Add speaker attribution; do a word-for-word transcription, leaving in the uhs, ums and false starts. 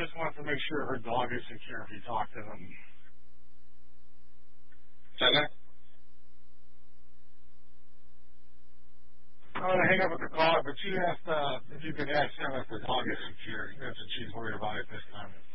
Speaker 1: just wants to make sure her dog is secure if you talk to them.
Speaker 2: Center?
Speaker 1: I'm going to hang up with the caller, but she asked uh, if you could ask them if the dog is secure. That's what she's worried about at this time.